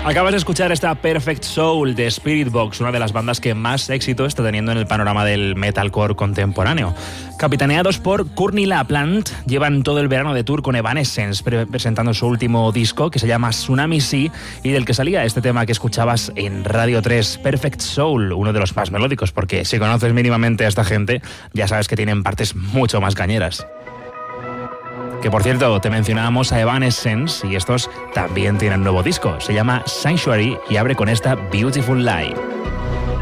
Acabas de escuchar esta Perfect Soul de Spiritbox, una de las bandas que más éxito está teniendo en el panorama del metalcore contemporáneo. Capitaneados por Courtney LaPlante, llevan todo el verano de tour con Evanescence, presentando su último disco que se llama Tsunami Sea y del que salía este tema que escuchabas en Radio 3, Perfect Soul, uno de los más melódicos, porque si conoces mínimamente a esta gente, ya sabes que tienen partes mucho más cañeras. Que por cierto, te mencionábamos a Evanescence y estos también tienen nuevo disco. Se llama Sanctuary y abre con esta Beautiful Lie.